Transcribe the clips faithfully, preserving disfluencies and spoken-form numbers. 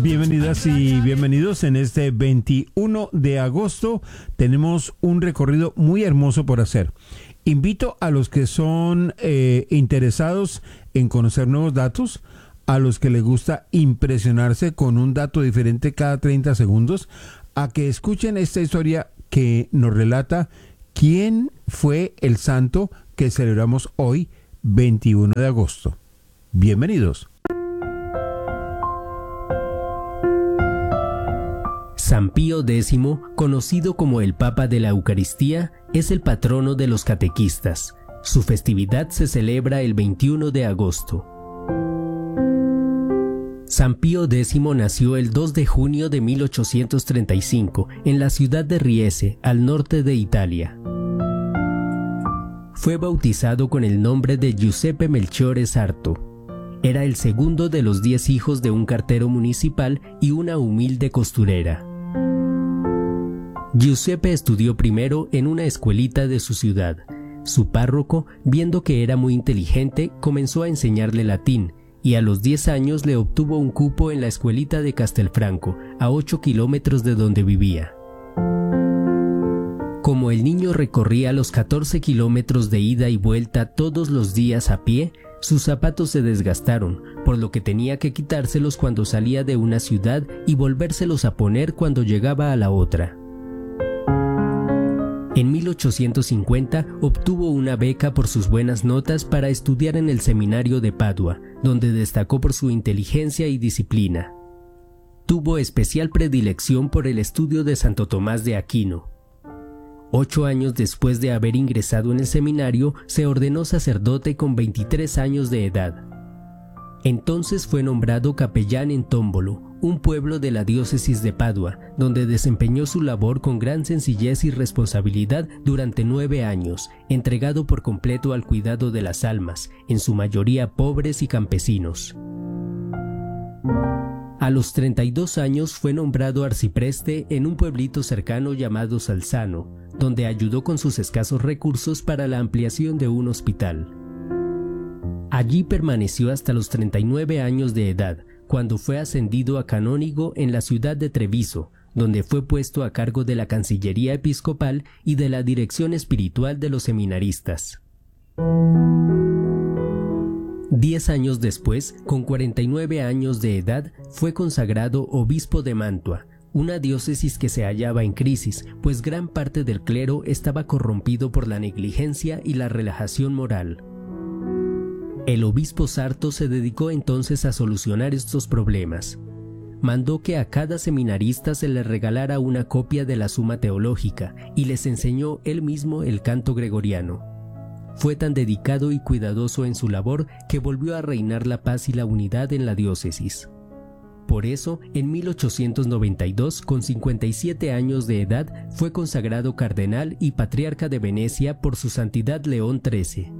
bienvenidas y bienvenidos. En este veintiuno de agosto tenemos un recorrido muy hermoso por hacer. Invito a los que son eh, interesados en conocer nuevos datos, a los que les gusta impresionarse con un dato diferente cada treinta segundos, a que escuchen esta historia que nos relata quién fue el santo que celebramos hoy, veintiuno de agosto. Bienvenidos. San Pío X, conocido como el Papa de la Eucaristía, es el patrono de los catequistas. Su festividad se celebra el veintiuno de agosto. San Pío X nació el dos de junio de mil ochocientos treinta y cinco en la ciudad de Riese, al norte de Italia. Fue bautizado con el nombre de Giuseppe Melchiore Sarto. Era el segundo de los diez hijos de un cartero municipal y una humilde costurera. Giuseppe estudió primero en una escuelita de su ciudad. Su párroco, viendo que era muy inteligente, comenzó a enseñarle latín, y a los diez años le obtuvo un cupo en la escuelita de Castelfranco, a ocho kilómetros de donde vivía. Como el niño recorría los catorce kilómetros de ida y vuelta todos los días a pie, sus zapatos se desgastaron, por lo que tenía que quitárselos cuando salía de una ciudad y volvérselos a poner cuando llegaba a la otra. En mil ochocientos cincuenta obtuvo una beca por sus buenas notas para estudiar en el seminario de Padua, donde destacó por su inteligencia y disciplina. Tuvo especial predilección por el estudio de Santo Tomás de Aquino. Ocho años después de haber ingresado en el seminario, se ordenó sacerdote con veintitrés años de edad. Entonces fue nombrado capellán en Tómbolo, un pueblo de la diócesis de Padua, donde desempeñó su labor con gran sencillez y responsabilidad durante nueve años, entregado por completo al cuidado de las almas, en su mayoría pobres y campesinos. A los treinta y dos años fue nombrado arcipreste en un pueblito cercano llamado Salzano, donde ayudó con sus escasos recursos para la ampliación de un hospital. Allí permaneció hasta los treinta y nueve años de edad, cuando fue ascendido a canónigo en la ciudad de Treviso, donde fue puesto a cargo de la Cancillería Episcopal y de la dirección espiritual de los seminaristas. Diez años después, con cuarenta y nueve años de edad, fue consagrado obispo de Mantua, una diócesis que se hallaba en crisis, pues gran parte del clero estaba corrompido por la negligencia y la relajación moral. El obispo Sarto se dedicó entonces a solucionar estos problemas. Mandó que a cada seminarista se le regalara una copia de la Suma Teológica y les enseñó él mismo el canto gregoriano. Fue tan dedicado y cuidadoso en su labor que volvió a reinar la paz y la unidad en la diócesis. Por eso, en mil ochocientos noventa y dos, con cincuenta y siete años de edad, fue consagrado cardenal y patriarca de Venecia por su santidad León trece.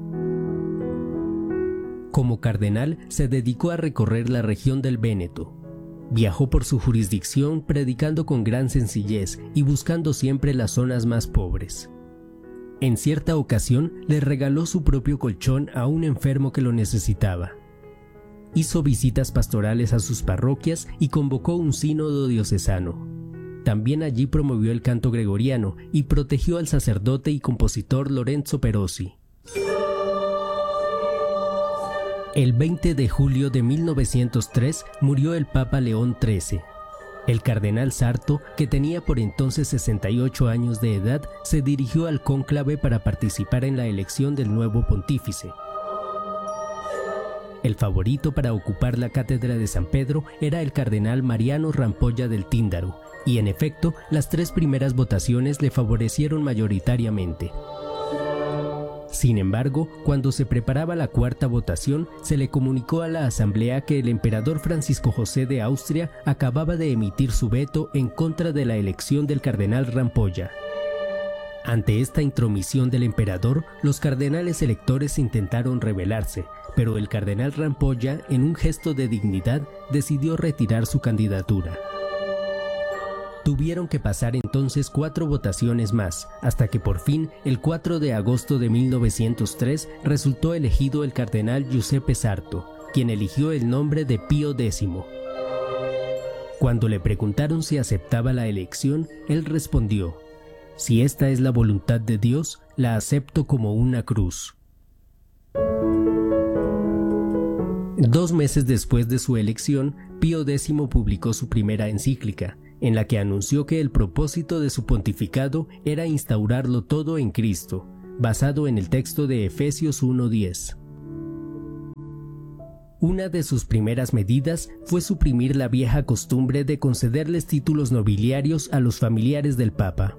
Como cardenal, se dedicó a recorrer la región del Véneto. Viajó por su jurisdicción predicando con gran sencillez y buscando siempre las zonas más pobres. En cierta ocasión, le regaló su propio colchón a un enfermo que lo necesitaba. Hizo visitas pastorales a sus parroquias y convocó un sínodo diocesano. También allí promovió el canto gregoriano y protegió al sacerdote y compositor Lorenzo Perosi. El veinte de julio de mil novecientos tres murió el Papa León trece. El cardenal Sarto, que tenía por entonces sesenta y ocho años de edad, se dirigió al cónclave para participar en la elección del nuevo pontífice. El favorito para ocupar la cátedra de San Pedro era el cardenal Mariano Rampolla del Tíndaro, y en efecto, las tres primeras votaciones le favorecieron mayoritariamente. Sin embargo, cuando se preparaba la cuarta votación, se le comunicó a la asamblea que el emperador Francisco José de Austria acababa de emitir su veto en contra de la elección del cardenal Rampolla. Ante esta intromisión del emperador, los cardenales electores intentaron rebelarse, pero el cardenal Rampolla, en un gesto de dignidad, decidió retirar su candidatura. Tuvieron que pasar entonces cuatro votaciones más, hasta que por fin, el cuatro de agosto de mil novecientos tres, resultó elegido el cardenal Giuseppe Sarto, quien eligió el nombre de Pío X. Cuando le preguntaron si aceptaba la elección, él respondió: «Si esta es la voluntad de Dios, la acepto como una cruz». Dos meses después de su elección, Pío X publicó su primera encíclica, en la que anunció que el propósito de su pontificado era instaurarlo todo en Cristo, basado en el texto de Efesios uno diez. Una de sus primeras medidas fue suprimir la vieja costumbre de concederles títulos nobiliarios a los familiares del Papa.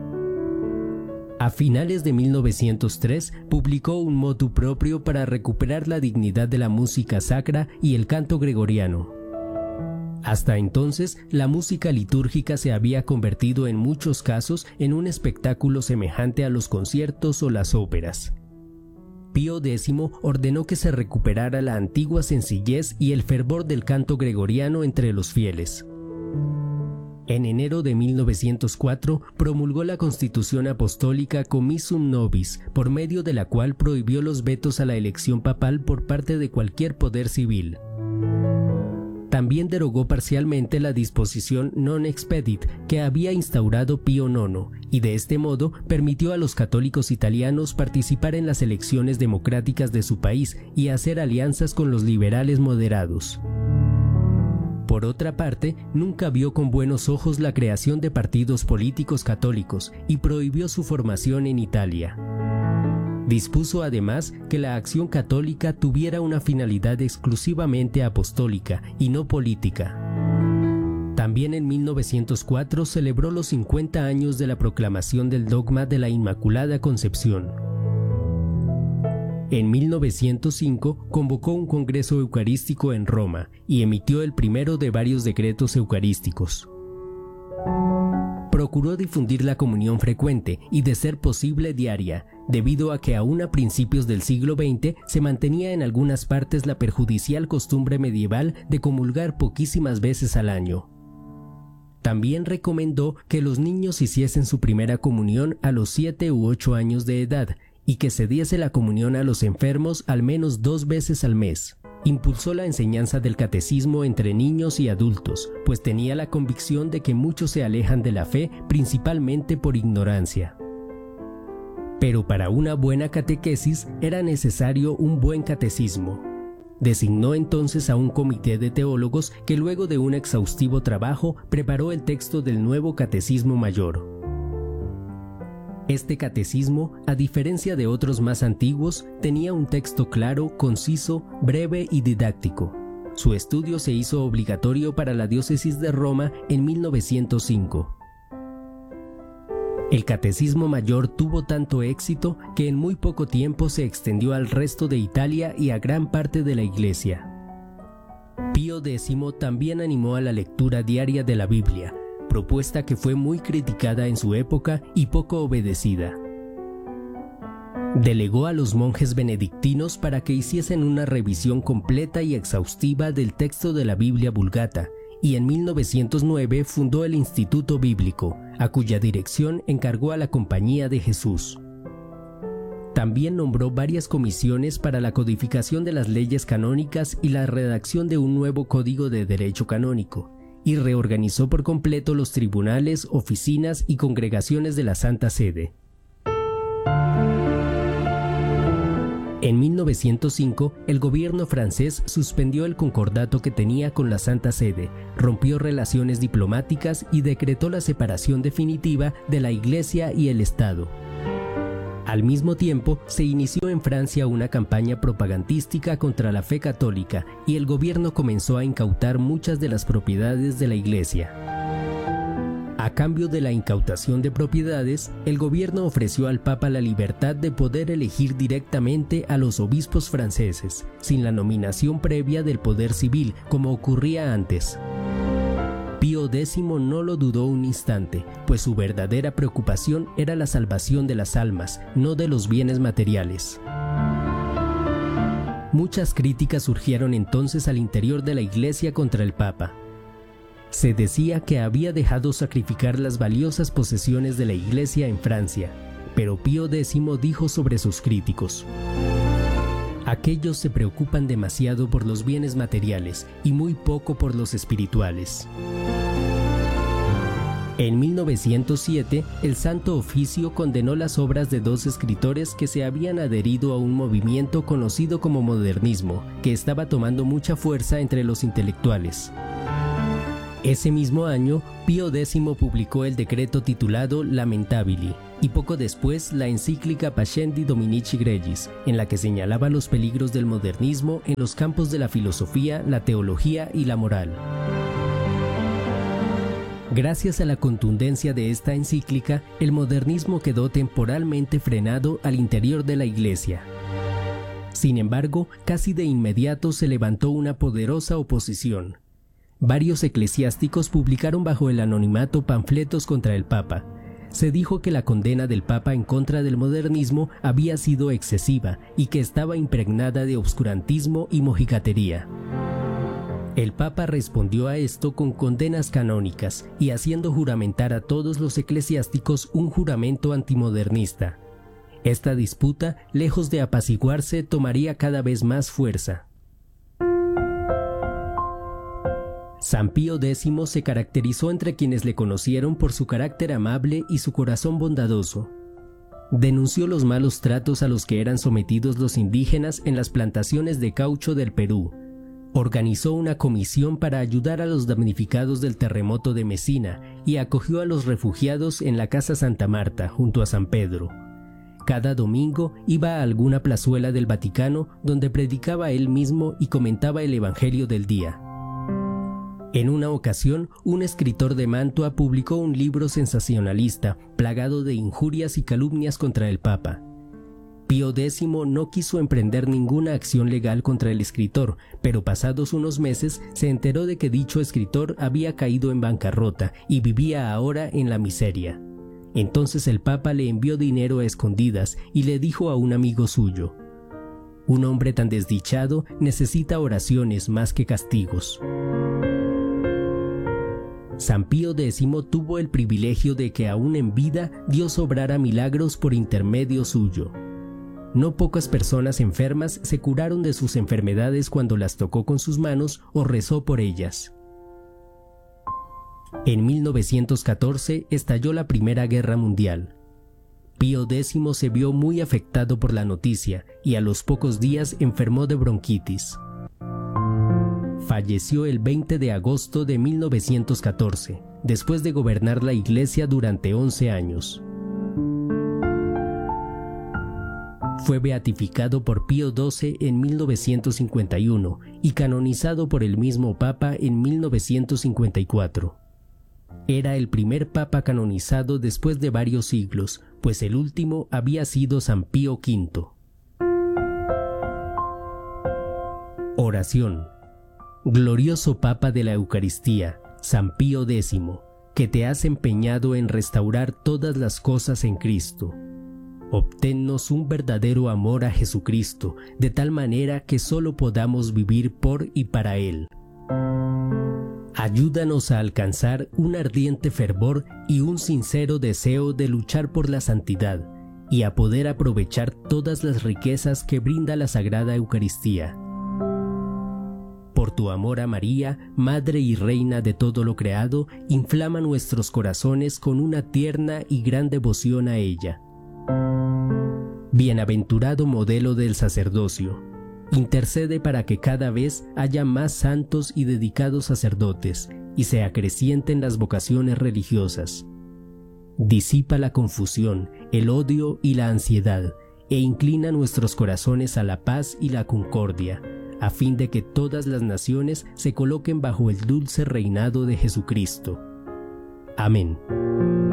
A finales de mil novecientos tres publicó un motu proprio para recuperar la dignidad de la música sacra y el canto gregoriano. Hasta entonces, la música litúrgica se había convertido en muchos casos en un espectáculo semejante a los conciertos o las óperas. Pío X ordenó que se recuperara la antigua sencillez y el fervor del canto gregoriano entre los fieles. En enero de mil novecientos cuatro promulgó la Constitución Apostólica Commissum Nobis, por medio de la cual prohibió los vetos a la elección papal por parte de cualquier poder civil. También derogó parcialmente la disposición non expedit que había instaurado Pío nono, y de este modo permitió a los católicos italianos participar en las elecciones democráticas de su país y hacer alianzas con los liberales moderados. Por otra parte, nunca vio con buenos ojos la creación de partidos políticos católicos y prohibió su formación en Italia. Dispuso además que la acción católica tuviera una finalidad exclusivamente apostólica y no política. También en mil novecientos cuatro celebró los cincuenta años de la proclamación del dogma de la Inmaculada Concepción. En mil novecientos cinco convocó un congreso eucarístico en Roma y emitió el primero de varios decretos eucarísticos. Procuró difundir la comunión frecuente y, de ser posible, diaria, debido a que aún a principios del siglo veinte se mantenía en algunas partes la perjudicial costumbre medieval de comulgar poquísimas veces al año. También recomendó que los niños hiciesen su primera comunión a los siete u ocho años de edad y que se diese la comunión a los enfermos al menos dos veces al mes. Impulsó la enseñanza del catecismo entre niños y adultos, pues tenía la convicción de que muchos se alejan de la fe principalmente por ignorancia. Pero para una buena catequesis era necesario un buen catecismo. Designó entonces a un comité de teólogos que luego de un exhaustivo trabajo preparó el texto del nuevo Catecismo Mayor. Este catecismo, a diferencia de otros más antiguos, tenía un texto claro, conciso, breve y didáctico. Su estudio se hizo obligatorio para la diócesis de Roma en mil novecientos cinco. El Catecismo Mayor tuvo tanto éxito que en muy poco tiempo se extendió al resto de Italia y a gran parte de la Iglesia. Pío X también animó a la lectura diaria de la Biblia, propuesta que fue muy criticada en su época y poco obedecida. Delegó a los monjes benedictinos para que hiciesen una revisión completa y exhaustiva del texto de la Biblia Vulgata, y en mil novecientos nueve fundó el Instituto Bíblico, a cuya dirección encargó a la Compañía de Jesús. También nombró varias comisiones para la codificación de las leyes canónicas y la redacción de un nuevo código de derecho canónico, y reorganizó por completo los tribunales, oficinas y congregaciones de la Santa Sede. En mil novecientos cinco, el gobierno francés suspendió el concordato que tenía con la Santa Sede, rompió relaciones diplomáticas y decretó la separación definitiva de la Iglesia y el Estado. Al mismo tiempo, se inició en Francia una campaña propagandística contra la fe católica y el gobierno comenzó a incautar muchas de las propiedades de la Iglesia. A cambio de la incautación de propiedades, el gobierno ofreció al Papa la libertad de poder elegir directamente a los obispos franceses, sin la nominación previa del poder civil, como ocurría antes. Pío X no lo dudó un instante, pues su verdadera preocupación era la salvación de las almas, no de los bienes materiales. Muchas críticas surgieron entonces al interior de la Iglesia contra el Papa. Se decía que había dejado sacrificar las valiosas posesiones de la Iglesia en Francia, pero Pío X dijo sobre sus críticos: Aquellos se preocupan demasiado por los bienes materiales y muy poco por los espirituales. En mil novecientos siete, el Santo Oficio condenó las obras de dos escritores que se habían adherido a un movimiento conocido como modernismo, que estaba tomando mucha fuerza entre los intelectuales. Ese mismo año, Pío X publicó el decreto titulado Lamentabili, y poco después la encíclica Pascendi Dominici Gregis, en la que señalaba los peligros del modernismo en los campos de la filosofía, la teología y la moral. Gracias a la contundencia de esta encíclica, el modernismo quedó temporalmente frenado al interior de la Iglesia. Sin embargo, casi de inmediato se levantó una poderosa oposición. Varios eclesiásticos publicaron bajo el anonimato panfletos contra el Papa. Se dijo que la condena del Papa en contra del modernismo había sido excesiva y que estaba impregnada de obscurantismo y mojigatería. El Papa respondió a esto con condenas canónicas y haciendo juramentar a todos los eclesiásticos un juramento antimodernista. Esta disputa, lejos de apaciguarse, tomaría cada vez más fuerza. San Pío X se caracterizó entre quienes le conocieron por su carácter amable y su corazón bondadoso. Denunció los malos tratos a los que eran sometidos los indígenas en las plantaciones de caucho del Perú. Organizó una comisión para ayudar a los damnificados del terremoto de Mesina y acogió a los refugiados en la Casa Santa Marta, junto a San Pedro. Cada domingo iba a alguna plazuela del Vaticano donde predicaba él mismo y comentaba el Evangelio del día. En una ocasión, un escritor de Mantua publicó un libro sensacionalista, plagado de injurias y calumnias contra el Papa. Pío X no quiso emprender ninguna acción legal contra el escritor, pero pasados unos meses se enteró de que dicho escritor había caído en bancarrota y vivía ahora en la miseria. Entonces el Papa le envió dinero a escondidas y le dijo a un amigo suyo: «Un hombre tan desdichado necesita oraciones más que castigos». San Pío X tuvo el privilegio de que aún en vida Dios obrara milagros por intermedio suyo. No pocas personas enfermas se curaron de sus enfermedades cuando las tocó con sus manos o rezó por ellas. En mil novecientos catorce estalló la Primera Guerra Mundial. Pío X se vio muy afectado por la noticia y a los pocos días enfermó de bronquitis. Falleció el veinte de agosto de mil novecientos catorce, después de gobernar la Iglesia durante once años. Fue beatificado por Pío doce en mil novecientos cincuenta y uno y canonizado por el mismo Papa en mil novecientos cincuenta y cuatro. Era el primer Papa canonizado después de varios siglos, pues el último había sido San Pío quinto. Oración. Glorioso Papa de la Eucaristía, San Pío X, que te has empeñado en restaurar todas las cosas en Cristo. Obténnos un verdadero amor a Jesucristo, de tal manera que solo podamos vivir por y para Él. Ayúdanos a alcanzar un ardiente fervor y un sincero deseo de luchar por la santidad y a poder aprovechar todas las riquezas que brinda la Sagrada Eucaristía. Por tu amor a María, Madre y Reina de todo lo creado, inflama nuestros corazones con una tierna y gran devoción a ella. Bienaventurado modelo del sacerdocio, intercede para que cada vez haya más santos y dedicados sacerdotes y se acrecienten las vocaciones religiosas. Disipa la confusión, el odio y la ansiedad e inclina nuestros corazones a la paz y la concordia, a fin de que todas las naciones se coloquen bajo el dulce reinado de Jesucristo. Amén.